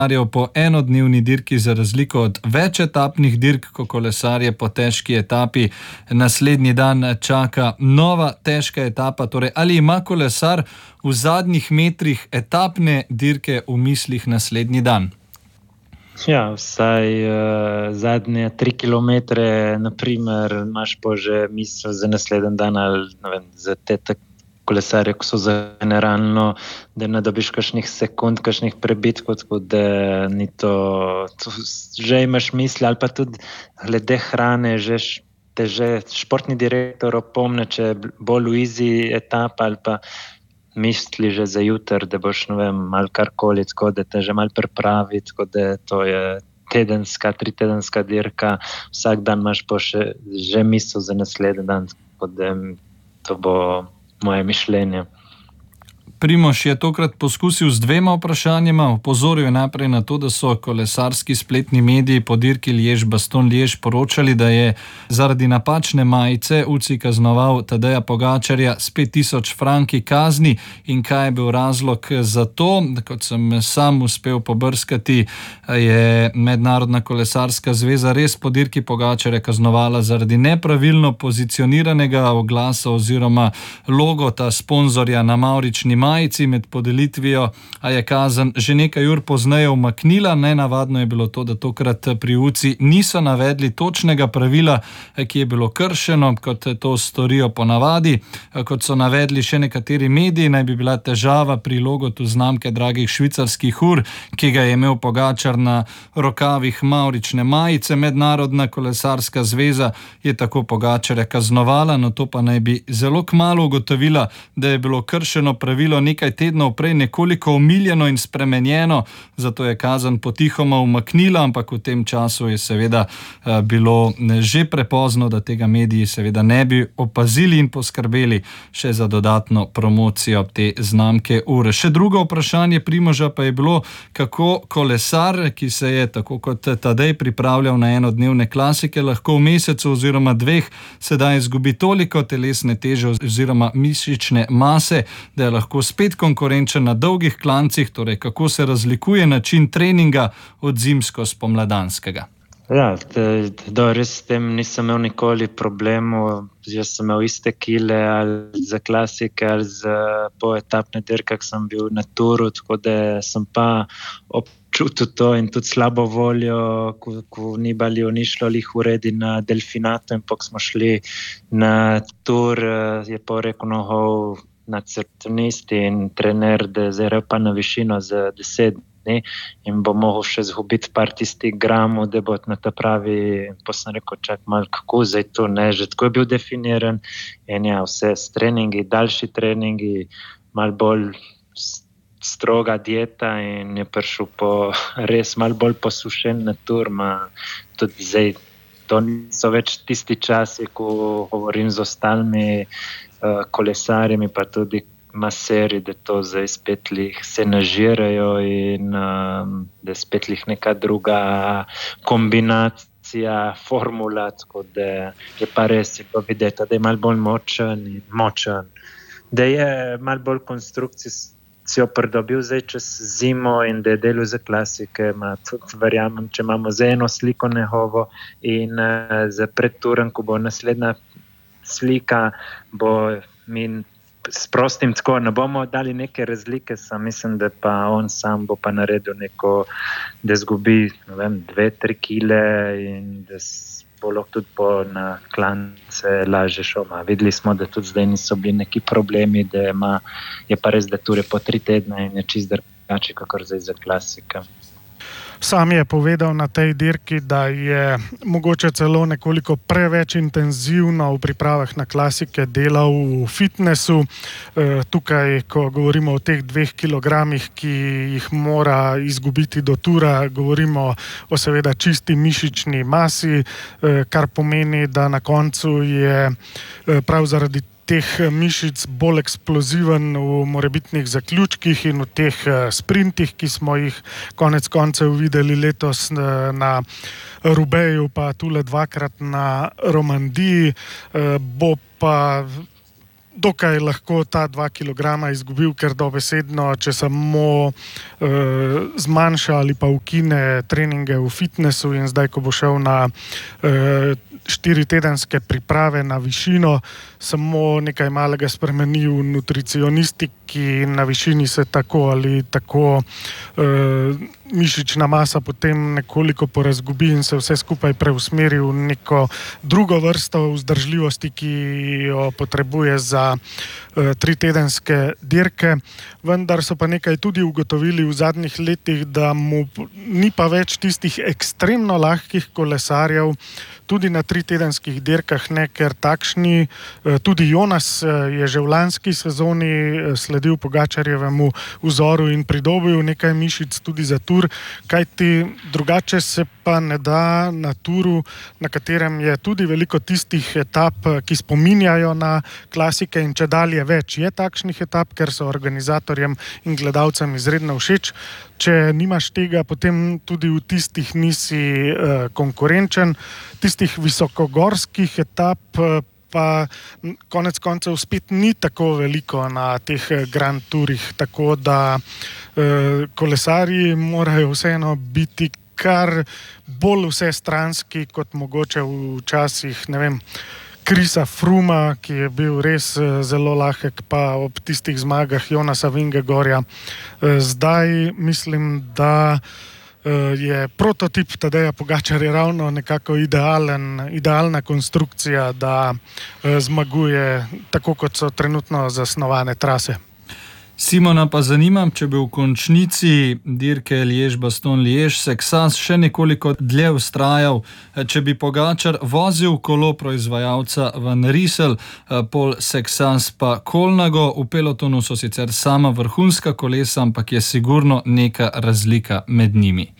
po enodnevni dirki za razliko od večetapnih dirk, ko kolesarje po težki etapi naslednji dan čaka nova težka etapa. Torej, ali ima kolesar v zadnjih metrih etapne dirke v mislih naslednji dan? Ja, vsaj zadnje 3 kilometre, naprimer, imaš pa že misel za naslednji dan ali ne vem, za te kolesarje, ko so za generalno, da ne dobiš kakšnih sekund, kakšnih prebitkov, tako da ni to že imaš misli, ali pa tudi glede hrane, te že športni direktor opomne, če bolj v easy etapa ali pa misli že za jutr, da boš, ne vem, malo karkoli, tako da te že malo pripravi, tako da to je tedenska, 3-tedenska dirka, vsak dan imaš pa že misel za naslednji dan, tako da to bo moje mišljenje. Primož je tokrat poskusil z 2 vprašanjima. Opozoril je najprej na to, da so kolesarski spletni mediji po dirki Liège-Bastogne-Liège poročali, da je zaradi napačne majice UCI kaznoval Tadeja Pogačarja s 5000 franki kazni in kaj je bil razlog za to. Kot sem sam uspel pobrskati, je Mednarodna kolesarska zveza res po dirki Pogačarja kaznovala zaradi nepravilno pozicioniranega oglasa oziroma logota sponzorja na mavrični majici med podelitvijo, a je kazen že nekaj ur pozneje umaknila. Nenavadno je bilo to, da tokrat pri UCI niso navedli točnega pravila, ki je bilo kršeno, kot to storijo ponavadi. Kot so navedli še nekateri mediji, naj bi bila težava pri logotu znamke dragih švicarskih ur, ki ga je imel Pogačar na rokavih mavrične majice. Mednarodna kolesarska zveza je tako Pogačarja kaznovala, no to pa naj bi zelo kmalu ugotovila, da je bilo kršeno pravilo nekaj tednov prej nekoliko omiljeno in spremenjeno, zato je kazen potihoma umaknila, ampak v tem času je seveda bilo že prepozno, da tega mediji seveda ne bi opazili in poskrbeli še za dodatno promocijo te znamke ure. Še drugo vprašanje Primoža pa je bilo, kako kolesar, ki se je tako kot Tadej pripravljal na enodnevne klasike, lahko v mesecu oziroma 2 sedaj izgubi toliko telesne teže oziroma mišične mase, da je lahko spet konkurenčen na dolgih klancih, torej kako se razlikuje način treninga od zimsko-spomladanskega? Ja, res s tem nisem imel nikoli problemov. Jaz sem imel iste kile ali za klasike ali za poetapne dirke, ko sem bil na turu, tako da sem pa občutil to in tudi slabo voljo, ko Nibali ni šlo lih uredi na Delfinato in pok smo šli na tur, je pa rekel nohov nacionalisti in trener, da zdaj pa na višino za 10 dni in bo mogel še zgubiti par tistih gramov, da bo na ta pravi, pa sem rekel, čak malo kako zdaj to ne, že tako je bil definiran in ja, vse s treningi, daljši treningi, malo bolj stroga dieta in je prišel po res malo bolj posušen na tur, tudi zdaj to niso več tisti časi, ko govorim z ostalimi kolesarjami, pa tudi maseri, da to zdaj spet lih se nažirajo in da spet lih neka druga kombinacija, formula, tako da je pa res je pa videti, da je malo bolj močen, da je malo bolj konstrukcijo pridobil zdaj čez zimo in da je delal za klasike, tudi verjamem, če imamo za eno sliko njegovo in za predturen, ko bo naslednja slika, bo mi s prostim tako, ne bomo dali neke razlike, mislim, da pa on sam bo pa naredil neko, da zgubi, ne vem, 2-3 kile in da bo lahko tudi na klance lažje šel. Videli smo, da tudi zdaj niso bili neki problemi, da je pa res, da ture po 3 tedne in je čist drugače, kakor zdaj za klasika. Sam je povedal na tej dirki, da je mogoče celo nekoliko preveč intenzivno v pripravah na klasike delal v fitnessu. Tukaj, ko govorimo o teh 2 kilogramih, ki jih mora izgubiti do tura, govorimo o seveda čisti mišični masi, kar pomeni, da na koncu je prav zaradi teh mišic bolj eksploziven v morebitnih zaključkih in v teh sprintih, ki smo jih konec koncev videli letos na Roubaixu, pa tule 2-krat na Romandiji. Bo pa dokaj lahko ta 2 kilograma izgubil, ker dobesedno, če samo zmanjša ali pa ukine treninge v fitnessu in zdaj, ko bo šel na 4-tedenske priprave na višino, samo nekaj malega spremeni v nutricionistiki in na višini se tako ali tako mišična masa potem nekoliko porazgubi in se vse skupaj preusmeri v neko drugo vrsto vzdržljivosti, ki jo potrebuje za 3-tedenske dirke. Vendar so pa nekaj tudi ugotovili v zadnjih letih, da mu ni pa več tistih ekstremno lahkih kolesarjev, tudi na 3-tedenskih dirkah ne, ker takšni, tudi Jonas je že v lanski sezoni sledil Pogačarjevemu vzoru in pridobil nekaj mišic tudi za Tour, kajti drugače se pa ne da na Touru, na katerem je tudi veliko tistih etap, ki spominjajo na klasike in čedalje več je takšnih etap, ker so organizatorjem in gledalcem izredno všeč. Če nimaš tega, potem tudi v tistih nisi konkurenčen. Tistih visokogorskih etap pa konec koncev spet ni tako veliko na teh Grand Tourih, tako da kolesarji morajo vseeno biti kar bolj vsestranski kot mogoče včasih, ne vem, Chrisa Frooma, ki je bil res zelo lahek, pa ob tistih zmagah Jonasa Vingegorja. Zdaj mislim, da je prototip Tadeja Pogačarja ravno nekako idealna konstrukcija, da zmaguje tako, kot so trenutno zasnovane trase. Simona pa zanima, če bi v končnici dirke Liège-Bastogne-Liège Sexas še nekoliko dlje vztrajal, če bi Pogačar vozil kolo proizvajalca Van Rysel, pol Sexas pa Colnago. V pelotonu so sicer sama vrhunska kolesa, ampak je sigurno neka razlika med njimi.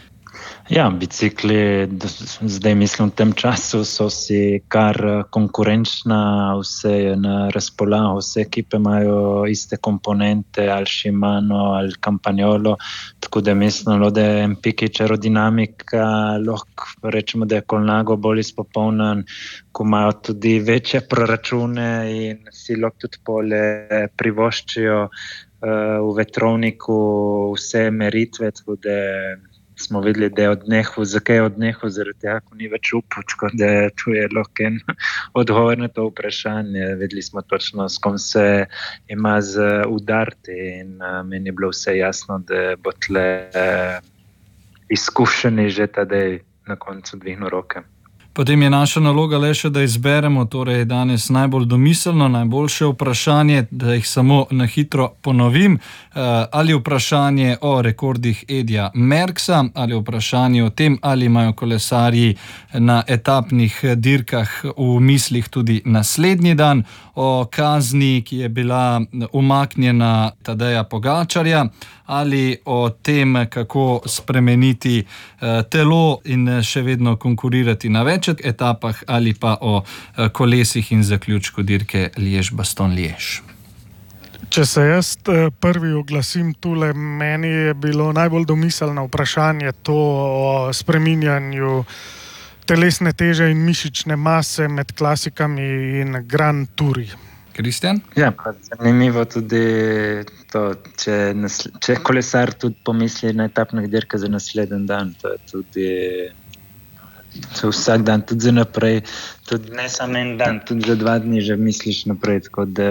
Ja, bicikli, zdaj mislim, v tem času so si kar konkurenčna, vse je na razpolago, vse ekipe imajo iste komponente, ali Shimano, ali Campagnolo, tako da mislim, da je Pikič aerodinamika, lahko rečemo, da je Colnago bolj izpopolnjen, ko imajo tudi večje proračune in si lahko tudi pole privoščijo v vetrovniku vse meritve, tako da smo videli, da je odnehal. Zakaj je odnehal? Zaradi tega, ko ni več upal, tako da tu je lahko en odgovor na to vprašanje. Videli smo točno, s kom se ima z udarti in meni je bilo vse jasno, da bo tle izkušeni že tadej na koncu dvignil roke. Potem je naša naloga le še, da izberemo torej danes najbolj domiselno, najboljše vprašanje, da jih samo na hitro ponovim. Ali vprašanje o rekordih Edija Merckxa, ali vprašanje o tem, ali imajo kolesarji na etapnih dirkah v mislih tudi naslednji dan, o kazni, ki je bila umaknjena Tadeja Pogačarja, ali o tem, kako spremeniti telo in še vedno konkurirati na več etapah, ali pa o kolesih in zaključku dirke Liège-Bastogne-Liège. Če se jaz prvi oglasim tule, meni je bilo najbolj domiselno vprašanje to o spreminjanju telesne teže in mišične mase med klasikami in Grand Touri. Kristjan? Ja, pa zanimivo tudi to, če kolesar tudi pomisli na etapnih dirke za naslednji dan, to je tudi vsak dan, tudi za naprej, tudi ne samo en dan, tudi za 2 dni že misliš naprej, tako da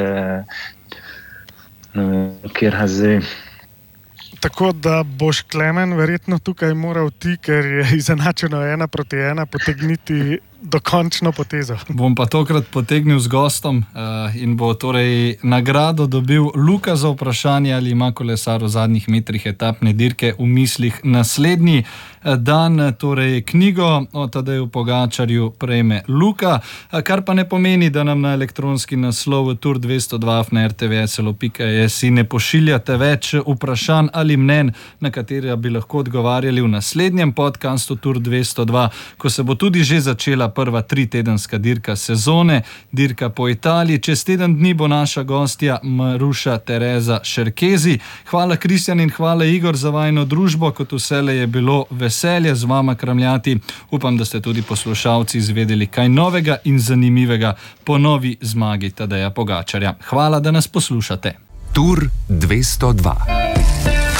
kjer zdaj. Tako da boš, Klemen, verjetno tukaj moral ti, ker je izenačeno 1-1, potegniti dokončno potezo. Bom pa tokrat potegnil z gostom in bo torej nagrado dobil Luka za vprašanje, ali ima kolesar v zadnjih metrih etapne dirke v mislih naslednji dan. Torej knjigo o Tadeju Pogačarju prejme Luka, kar pa ne pomeni, da nam na elektronski naslov tour202@rtvslo.js ne pošiljate več vprašanj ali mnen, na katera bi lahko odgovarjali v naslednjem podcastu Tour 202, ko se bo tudi že začela prva 3-tedenska dirka sezone, dirka po Italiji. Čez teden dni bo naša gostja Maruša Tereza Šerkezi. Hvala Kristjan in hvala Igor za vajino družbo, kot vselej je bilo veselje z vama kramljati. Upam, da ste tudi poslušalci izvedeli kaj novega in zanimivega po novi zmagi Tadeja Pogačarja. Hvala, da nas poslušate. Tur 202.